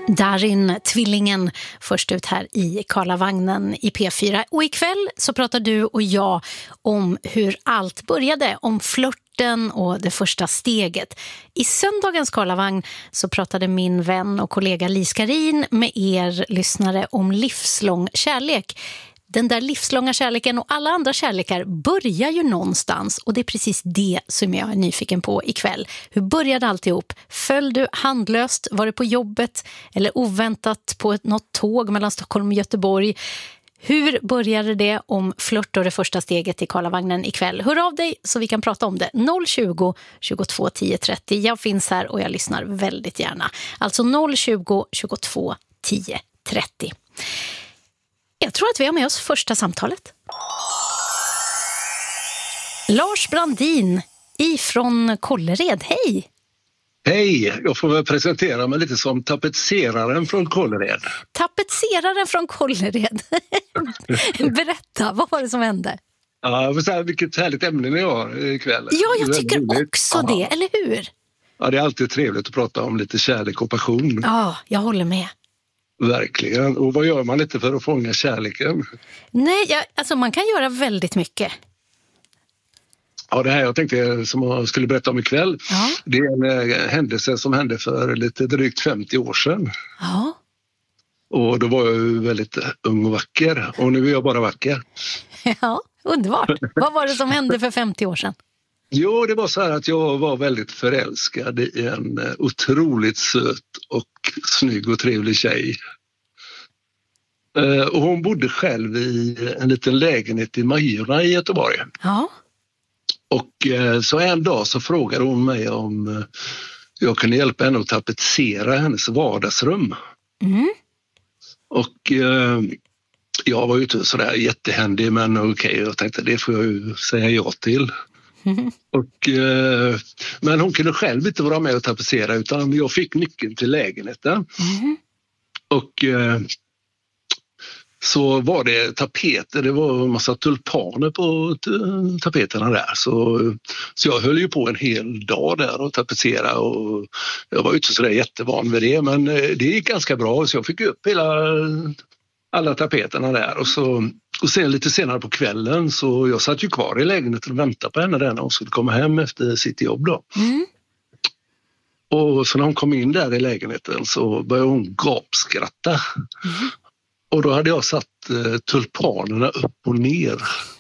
Darin, tvillingen, först ut här i Karlavagnen i P4. Och ikväll så pratar du och jag om hur allt började, om flörten och det första steget. I söndagens Karlavagn så pratade min vän och kollega Lis Karin med er lyssnare om livslång kärlek. Den där livslånga kärleken och alla andra kärlekar börjar ju någonstans, och det är precis det som jag är nyfiken på ikväll. Hur började alltihop? Föll du handlöst? Var det på jobbet eller oväntat på något tåg mellan Stockholm och Göteborg? Hur började det om flört och det första steget i Karlavagnen ikväll? Hör av dig så vi kan prata om det. 020 22 10 30. Jag finns här och jag lyssnar väldigt gärna. Alltså 020 22 10 30. Jag tror att vi har med oss första samtalet. Lars Brandin ifrån Kållered, hej! Hej, jag får väl presentera mig lite som tapetseraren från Kållered. Tapetseraren från Kållered. Berätta, vad var det som hände? Ja, vilket härligt ämne ni har ikväll. Ja, jag tycker också det, eller hur? Ja, det är alltid trevligt att prata om lite kärlek och passion. Ja, jag håller med. Verkligen. Och vad gör man lite för att fånga kärleken? Nej, alltså man kan göra väldigt mycket. Ja, det här jag tänkte som jag skulle berätta om ikväll. Ja. Det är en händelse som hände för lite drygt 50 år sedan. Ja. Och då var jag ju väldigt ung och vacker. Och nu är jag bara vacker. Ja, underbart. Vad var det som hände för 50 år sedan? Jo, det var så här att jag var väldigt förälskad i en otroligt söt och snygg och trevlig tjej. Och hon bodde själv i en liten lägenhet i Majorna i Göteborg. Ja. Och så en dag så frågade hon mig om jag kunde hjälpa henne att tapetsera hennes vardagsrum. Mm. Och jag var ju inte sådär jättehändig, men okej, jag tänkte det får jag ju säga ja till. Mm. Och, men hon kunde själv inte vara med och tapetsera, utan jag fick nyckeln till lägenheten. Mm. Och så var det tapeter, det var en massa tulpaner på tapeterna där. Så jag höll ju på en hel dag där och tapetsera, och jag var ju inte sådär jättevan vid det, men det gick ganska bra, så jag fick upp alla tapeterna där. Och sen lite senare på kvällen så jag satt ju kvar i lägenheten och väntade på henne där när hon skulle komma hem efter sitt jobb då. Mm. Och så när hon kom in där i lägenheten så började hon gapskratta. Mm. Och då hade jag satt tulpanerna upp och ner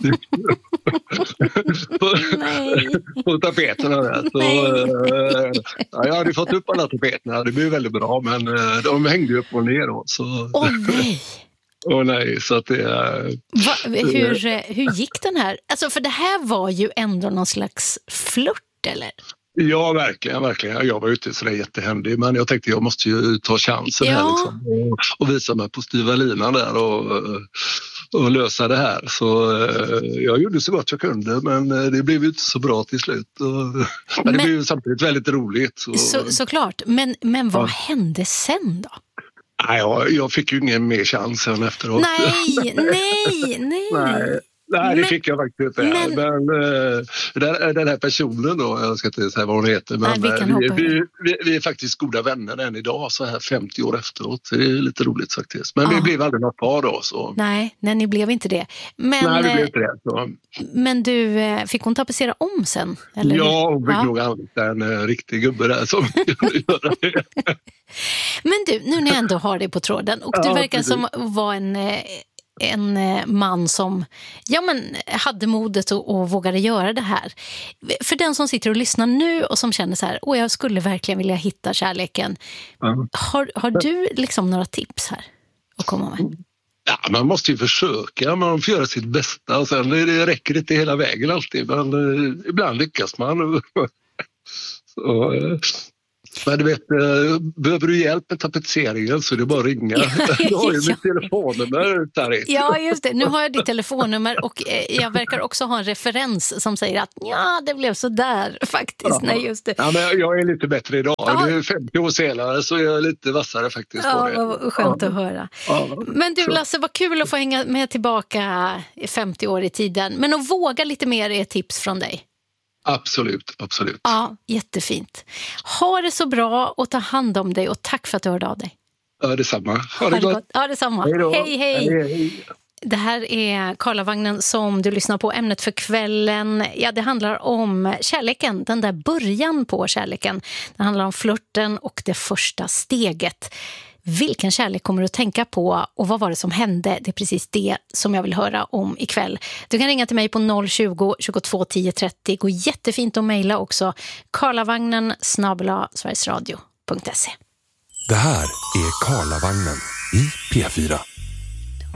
på tapeterna där. Så, jag hade fått upp alla tapeterna, det blev väldigt bra, men de hängde upp och ner då. Så. Nej! Nej, så att det hur gick den här? Alltså, för det här var ju ändå någon slags flört, eller? Ja, verkligen. Jag var ute sådär jättehändig, men jag tänkte jag måste ju ta chansen här liksom, och visa mig på styva linan där och lösa det här. Så jag gjorde så gott jag kunde, men det blev ju inte så bra till slut. Men det blev ju samtidigt väldigt roligt. Såklart, men vad hände sen då? Nej, jag fick ju ingen mer chans än efteråt. Nej, det fick jag faktiskt inte. Men den här personen då, jag ska inte säga vad hon heter, men vi är faktiskt goda vänner än idag, så här 50 år efteråt. Det är lite roligt faktiskt. Men vi blev aldrig något par då. Så. Nej, ni blev inte det. Nej, vi blev inte det. Så. Men du, fick hon tapetsera om sen? Eller? Ja, hon fick nog anlita en riktig gubbe där som kunde göra det. Men du, nu när jag ändå har dig på tråden, och du verkar som var en man som hade modet och vågade göra det här. För den som sitter och lyssnar nu och som känner så här, jag skulle verkligen vilja hitta kärleken. Har du liksom några tips här att komma med? Ja, man måste ju försöka, man får göra sitt bästa, och sen det räcker inte hela vägen alltid, men ibland lyckas man. Så, men du vet, behöver du hjälp med tapetseringen så är det bara att ringa. Du har ju mitt telefonnummer, Tari. Ja, just det. Nu har jag ditt telefonnummer, och jag verkar också ha en referens som säger att det blev så där faktiskt. Ja. Nej, just det. Ja, men jag är lite bättre idag. Ja. Det är 50 år senare så jag är lite vassare faktiskt på det. Vad skönt att höra. Ja. Men du, Lasse, vad kul att få hänga med tillbaka 50 år i tiden. Men att våga lite mer är ett tips från dig. Absolut. Ja, jättefint. Ha det så bra och ta hand om dig, och tack för att du hörde av dig. Ja, detsamma. Ha det gott. Ja, detsamma. Hej, hej. Det här är Karlavagnen som du lyssnar på. Ämnet för kvällen, ja, det handlar om kärleken, den där början på kärleken. Det handlar om flirten och det första steget. Vilken kärlek kommer du att tänka på och vad var det som hände? Det är precis det som jag vill höra om ikväll. Du kan ringa till mig på 020-22 10 30. Går jättefint att mejla också. karlavagnen@sverigesradio.se. Det här är Karlavagnen i P4.